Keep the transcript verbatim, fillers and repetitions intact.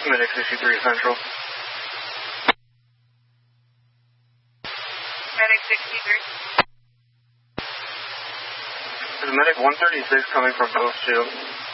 Medic sixty-three Central. Medic sixty-three. There's Medic one thirty-six coming from post two.